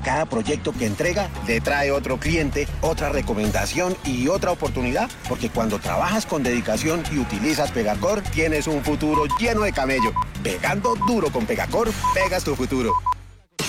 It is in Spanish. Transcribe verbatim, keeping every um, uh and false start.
cada proyecto que entrega le trae otro cliente, otra recomendación y otra oportunidad, porque cuando trabajas con dedicación y utilizas Pegacor, tienes un futuro lleno de camello. Pegando duro con Pegacor, pegas tu futuro.